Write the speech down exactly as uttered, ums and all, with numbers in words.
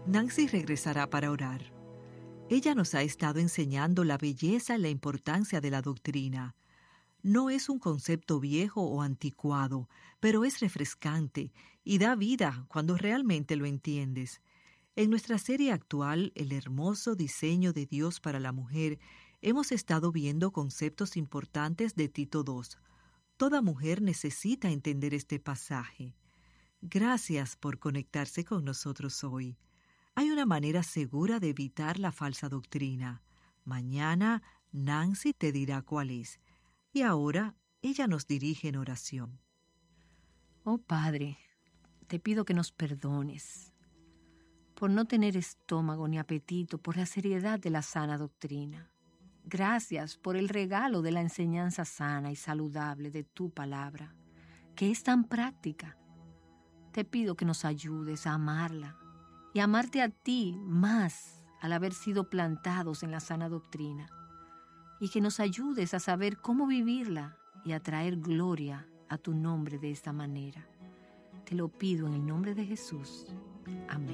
Nancy regresará para orar. Ella nos ha estado enseñando la belleza y la importancia de la doctrina. No es un concepto viejo o anticuado, pero es refrescante y da vida cuando realmente lo entiendes. En nuestra serie actual, El hermoso diseño de Dios para la mujer, hemos estado viendo conceptos importantes de Tito dos. Toda mujer necesita entender este pasaje. Gracias por conectarse con nosotros hoy. Hay una manera segura de evitar la falsa doctrina. Mañana Nancy te dirá cuál es. Y ahora ella nos dirige en oración. Oh Padre, te pido que nos perdones por no tener estómago ni apetito por la seriedad de la sana doctrina. Gracias por el regalo de la enseñanza sana y saludable de tu palabra, que es tan práctica. Te pido que nos ayudes a amarla y amarte a ti más al haber sido plantados en la sana doctrina, y que nos ayudes a saber cómo vivirla y a traer gloria a tu nombre de esta manera. Te lo pido en el nombre de Jesús. Amén.